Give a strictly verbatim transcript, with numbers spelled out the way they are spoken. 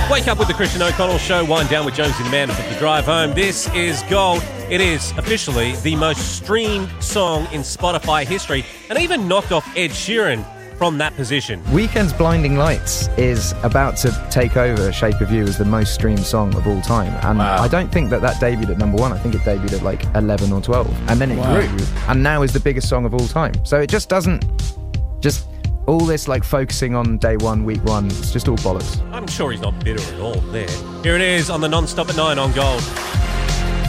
Wake up with the Christian O'Connell Show. Wind down with Jonesy the Man for the drive home. This is Gold. It is officially the most streamed song in Spotify history, and even knocked off Ed Sheeran from that position. Weekend's Blinding Lights is about to take over Shape of You as the most streamed song of all time. And wow. I don't think that that debuted at number one. I think it debuted at like eleven or twelve. And then it wow. grew, and now is the biggest song of all time. So it just doesn't... Just all this like focusing on day one, week one, it's just all bollocks. I'm sure he's not bitter at all there. Here it is on the Non-Stop at nine on Gold.